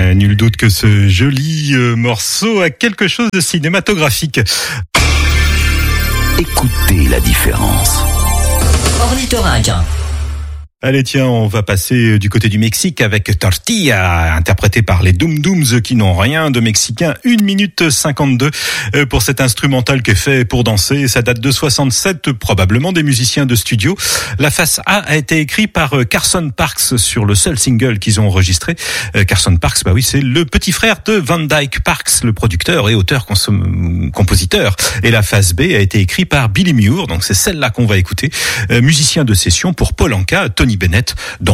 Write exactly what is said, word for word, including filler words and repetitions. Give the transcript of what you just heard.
Euh, nul doute que ce joli euh, morceau a quelque chose de cinématographique. Écoutez la différence. Ornithorynque. Allez tiens, on va passer du côté du Mexique avec Tortilla, interprété par les Doom Dooms qui n'ont rien de mexicain. une minute cinquante-deux pour cet instrumental qui est fait pour danser. Ça date de soixante-sept, probablement des musiciens de studio. La face A a été écrite par Carson Parks sur le seul single qu'ils ont enregistré. Carson Parks, bah oui, c'est le petit frère de Van Dyke Parks, le producteur et auteur consom- compositeur. Et la face B a été écrite par Billy Muir, donc c'est celle-là qu'on va écouter. Musicien de session pour Paul Anka, Tony Bennett, dont